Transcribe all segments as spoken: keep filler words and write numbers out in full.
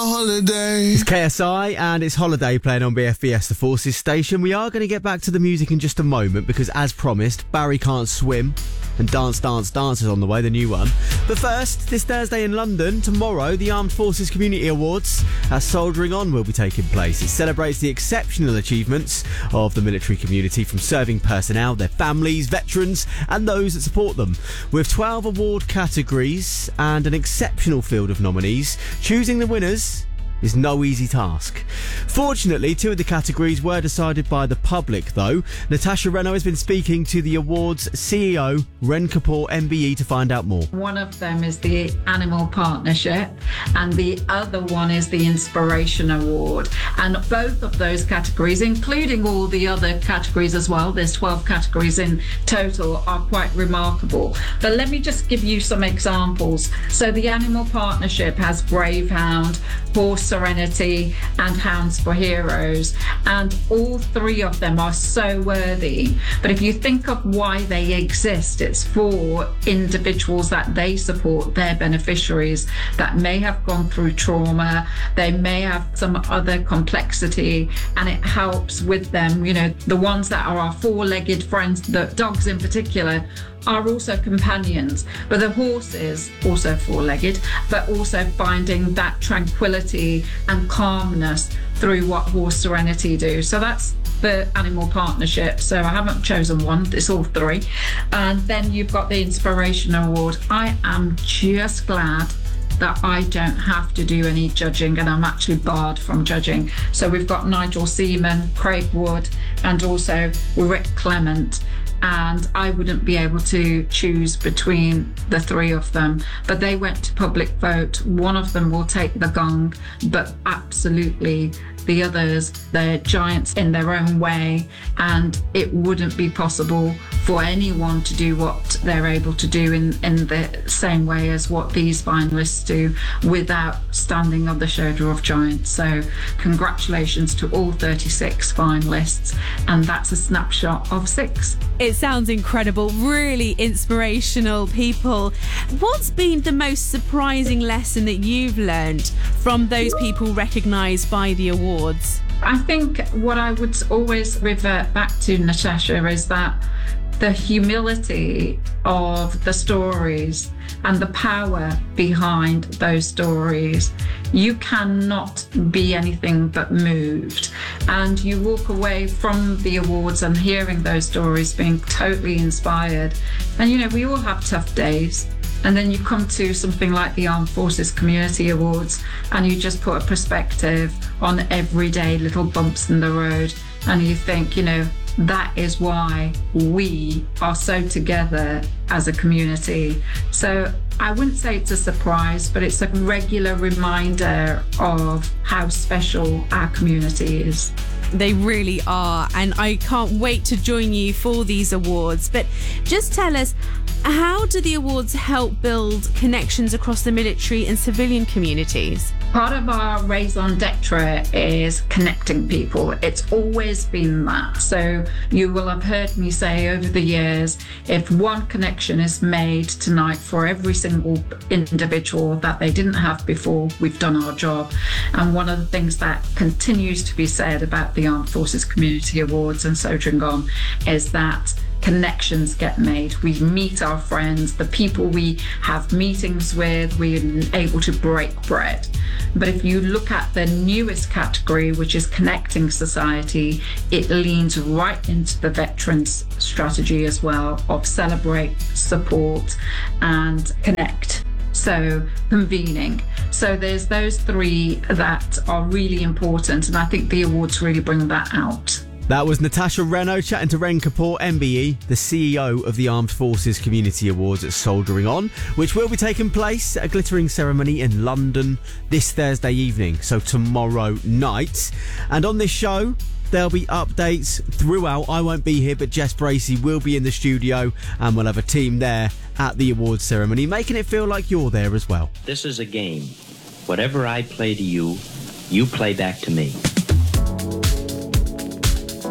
Holiday. It's K S I and it's Holiday playing on B F B S, the Forces station. We are going to get back to the music in just a moment because, as promised, Barry Can't Swim and Dance Dance Dance is on the way, the new one. But first, this Thursday in London, tomorrow, the Armed Forces Community Awards at Soldiering On will be taking place. It celebrates the exceptional achievements of the military community, from serving personnel, their families, veterans and those that support them. With twelve award categories and an exceptional field of nominees, choosing the winners is no easy task. Fortunately, two of the categories were decided by the public, though. Natasha Reno has been speaking to the awards C E O, Ren Kapoor M B E, to find out more. One of them is the Animal Partnership and the other one is the Inspiration Award. And both of those categories, including all the other categories as well, there's twelve categories in total, are quite remarkable. But let me just give you some examples. So the Animal Partnership has Bravehound, Horse Serenity and Hounds for Heroes, and all three of them are so worthy. But if you think of why they exist, it's for individuals that they support, their beneficiaries that may have gone through trauma, they may have some other complexity, and it helps with them. You know, the ones that are our four-legged friends, the dogs in particular, are also companions, but the horses, also four-legged, but also finding that tranquility and calmness through what Horse Serenity do. So that's the Animal Partnership. So I haven't chosen one, it's all three. And then you've got the Inspiration Award. I am just glad that I don't have to do any judging, and I'm actually barred from judging. So we've got Nigel Seaman, Craig Wood, and also Rick Clement. And I wouldn't be able to choose between the three of them, but they went to public vote. One of them will take the gong, but absolutely the others, they're giants in their own way, and it wouldn't be possible for anyone to do what they're able to do in, in the same way as what these finalists do without standing on the shoulder of giants. So congratulations to all thirty-six finalists, and that's a snapshot of six. It sounds incredible, really inspirational people. What's been the most surprising lesson that you've learned from those people recognised by the awards? I think what I would always revert back to, Natasha, is that the humility of the stories and the power behind those stories. You cannot be anything but moved, and you walk away from the awards and hearing those stories being totally inspired. And you know, we all have tough days, and then you come to something like the Armed Forces Community Awards and you just put a perspective on everyday little bumps in the road, and you think, you know, that is why we are so together as a community. So I wouldn't say it's a surprise, but it's a regular reminder of how special our community is. They really are, and I can't wait to join you for these awards. But just tell us, how do the awards help build connections across the military and civilian communities? Part of our raison d'etre is connecting people. It's always been that. So you will have heard me say over the years, if one connection is made tonight for every single individual that they didn't have before, we've done our job. And one of the things that continues to be said about the Armed Forces Community Awards and Soldiering On is that connections get made. We meet our friends, the people we have meetings with, we're able to break bread. But if you look at the newest category, which is Connecting Society, it leans right into the veterans strategy as well of celebrate, support and connect. So convening. So there's those three that are really important, and I think the awards really bring that out. That was Natasha Reno chatting to Ren Kapoor M B E, the C E O of the Armed Forces Community Awards at Soldiering On, which will be taking place at a glittering ceremony in London this Thursday evening, so tomorrow night. And on this show, there'll be updates throughout. I won't be here, but Jess Bracey will be in the studio, and we'll have a team there at the awards ceremony, making it feel like you're there as well. This is a game. Whatever I play to you, you play back to me.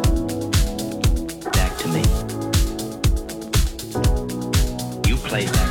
Back to me. You play back